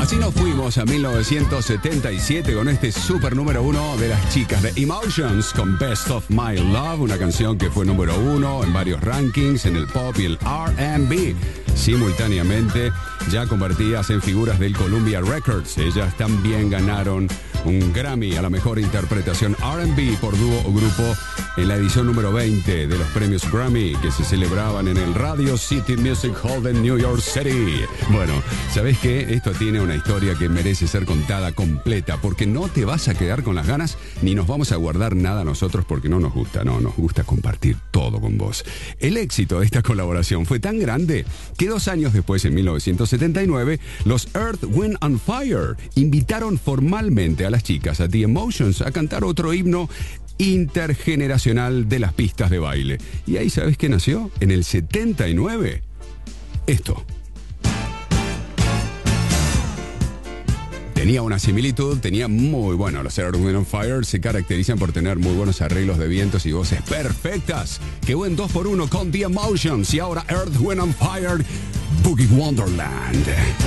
Así nos fuimos a 1977 con este super número 1 de las chicas de Emotions con Best of My Love, una canción que fue número 1 en varios rankings en el pop y el R&B. Simultáneamente ya convertidas en figuras del Columbia Records. Ellas también ganaron un Grammy a la mejor interpretación R&B por dúo o grupo en la edición número 20 de los premios Grammy que se celebraban en el Radio City Music Hall de New York City. Bueno, ¿sabés qué? Esto tiene una historia que merece ser contada completa, porque no te vas a quedar con las ganas ni nos vamos a guardar nada nosotros porque no nos gusta, no, nos gusta compartir todo con vos. El éxito de esta colaboración fue tan grande que 2 años después, en 1979, los Earth, Wind and Fire invitaron formalmente a las chicas a The Emotions a cantar otro himno intergeneracional de las pistas de baile. Y ahí, ¿sabes qué nació? En el 79, esto. Tenía una similitud, tenía muy bueno. Los Earth, Wind and Fire se caracterizan por tener muy buenos arreglos de vientos y voces perfectas. Qué buen 2x1 con The Emotions. Y ahora Earth, Wind and Fire, Boogie Wonderland.